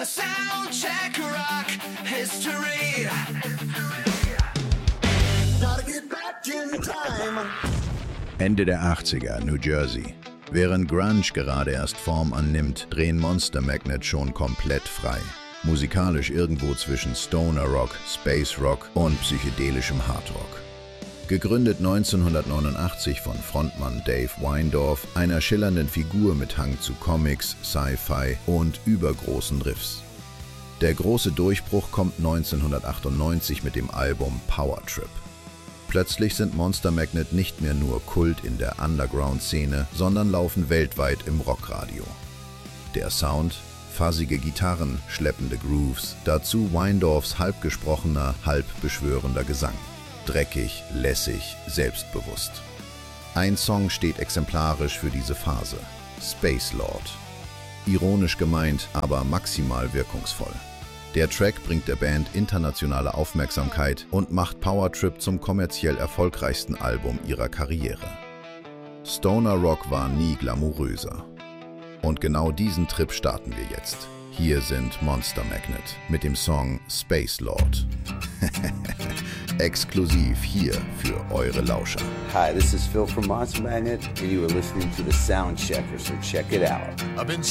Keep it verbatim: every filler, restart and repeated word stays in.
Soundcheck Rock History. Ende der achtziger, New Jersey. Während Grunge gerade erst Form annimmt, drehen Monster Magnet schon komplett frei. Musikalisch irgendwo zwischen Stoner Rock, Space Rock und psychedelischem Hard Rock. Gegründet neunzehnhundertneunundachtzig von Frontmann Dave Weindorf, einer schillernden Figur mit Hang zu Comics, Sci-Fi und übergroßen Riffs. Der große Durchbruch kommt neunzehnhundertachtundneunzig mit dem Album Power Trip. Plötzlich sind Monster Magnet nicht mehr nur Kult in der Underground-Szene, sondern laufen weltweit im Rockradio. Der Sound? Fuzzige Gitarren, schleppende Grooves, dazu Weindorfs halb gesprochener, halb beschwörender Gesang. Dreckig, lässig, selbstbewusst. Ein Song steht exemplarisch für diese Phase: Space Lord. Ironisch gemeint, aber maximal wirkungsvoll. Der Track bringt der Band internationale Aufmerksamkeit und macht Power Trip zum kommerziell erfolgreichsten Album ihrer Karriere. Stoner Rock war nie glamouröser. Und genau diesen Trip starten wir jetzt. Hier sind Monster Magnet mit dem Song Space Lord. Exklusiv hier für eure Lauscher. Hi, this is Phil from Monster Magnet and you are listening to the Soundchecker, so check it out. I've been